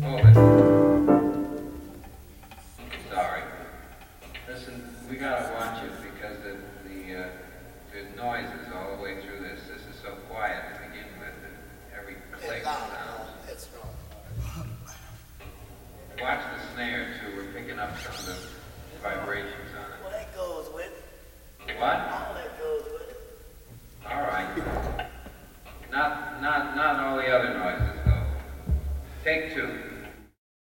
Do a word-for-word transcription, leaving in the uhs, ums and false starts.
Hold it. Sorry. Listen, we gotta watch it because the the, uh, the noises all the way through this. This is so quiet to begin with. That every click It's not, sounds. no, it's not. Watch the snare too. We're picking up some of the vibrations on Well, that goes with it. What? all